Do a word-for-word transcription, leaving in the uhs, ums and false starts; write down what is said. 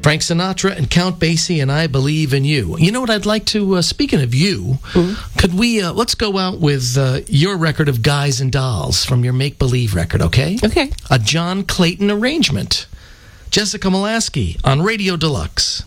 Frank Sinatra and Count Basie and I Believe in You. You know what I'd like to, uh, speaking of you, mm-hmm. could we, uh, let's go out with uh, your record of Guys and Dolls from your Make Believe record, okay? Okay. A John Clayton arrangement. Jessica Molaski on Radio Deluxe.